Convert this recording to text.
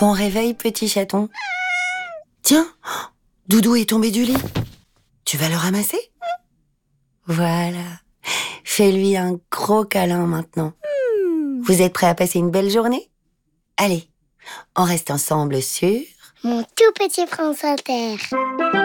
Bon réveil, petit chaton. Tiens, Doudou est tombé du lit. Tu vas le ramasser? Voilà. Fais-lui un gros câlin maintenant. Vous êtes prêts à passer une belle journée? Allez, on reste ensemble sur... Mon tout petit prince Inter.